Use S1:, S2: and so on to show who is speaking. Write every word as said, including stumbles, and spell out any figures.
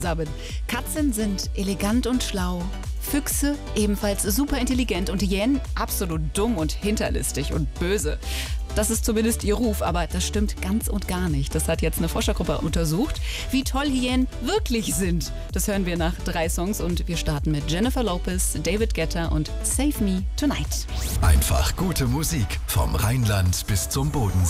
S1: Sabin. Katzen sind elegant und schlau. Füchse ebenfalls super intelligent und Hyänen absolut dumm und hinterlistig und böse. Das ist zumindest ihr Ruf, aber das stimmt ganz und gar nicht. Das hat jetzt eine Forschergruppe untersucht, wie toll Hyänen wirklich sind. Das hören wir nach drei Songs und wir starten mit Jennifer Lopez, David Guetta und Save Me Tonight.
S2: Einfach gute Musik vom Rheinland bis zum Bodensee.